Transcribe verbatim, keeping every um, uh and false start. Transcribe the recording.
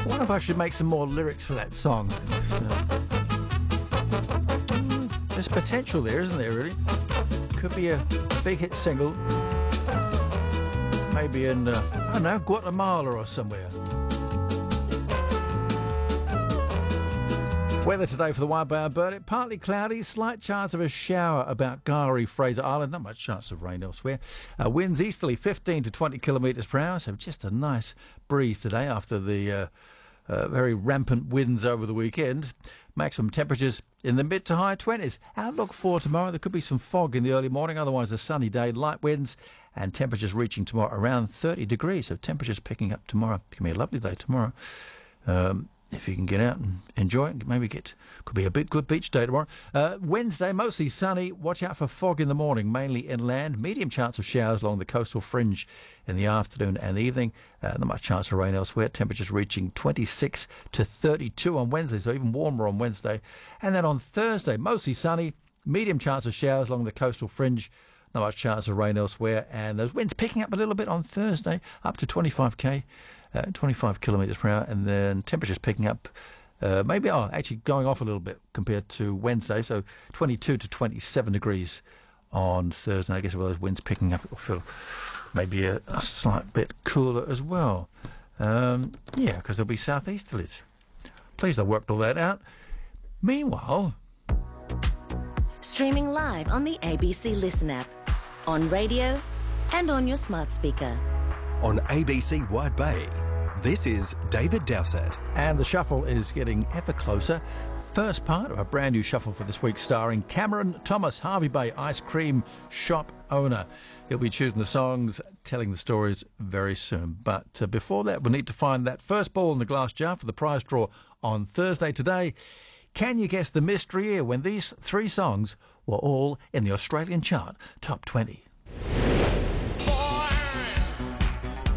wonder if I should make some more lyrics for that song. So, there's potential there, isn't there, really? Could be a big hit single. Maybe in, uh, I don't know, Guatemala or somewhere. Weather today for the Wide Bay Alberta, partly cloudy, slight chance of a shower about Gowrie, Fraser Island, not much chance of rain elsewhere. Uh, winds easterly fifteen to twenty kilometres per hour, so just a nice breeze today after the uh, uh, very rampant winds over the weekend. Maximum temperatures in the mid to high twenties. Outlook for tomorrow, there could be some fog in the early morning, otherwise a sunny day, light winds, and temperatures reaching tomorrow around thirty degrees. So temperatures picking up tomorrow. It can be a lovely day tomorrow. Um, if you can get out and enjoy it, maybe get, could be a bit good beach day tomorrow. Uh, Wednesday, mostly sunny. Watch out for fog in the morning, mainly inland. Medium chance of showers along the coastal fringe in the afternoon and evening. Uh, not much chance of rain elsewhere. Temperatures reaching twenty-six to thirty-two on Wednesday, so even warmer on Wednesday. And then on Thursday, mostly sunny. Medium chance of showers along the coastal fringe. Not much chance of rain elsewhere. And those winds picking up a little bit on Thursday, up to twenty-five k. Uh, twenty-five kilometres per hour, and then temperatures picking up, uh, maybe, oh, actually going off a little bit compared to Wednesday, so twenty-two to twenty-seven degrees on Thursday. I guess with those winds picking up, it'll feel maybe a, a slight bit cooler as well. Um, yeah, because there'll be southeasterlies. Pleased I worked all that out. Meanwhile... Streaming live on the A B C Listen app, on radio and on your smart speaker. On A B C Wide Bay, this is David Dowsett. And the shuffle is getting ever closer. First part of a brand new shuffle for this week, starring Cameron Thomas, Hervey Bay ice cream shop owner. He'll be choosing the songs, telling the stories very soon. But uh, before that, we'll need to find that first ball in the glass jar for the prize draw on Thursday today. Can you guess the mystery year when these three songs were all in the Australian chart top twenty?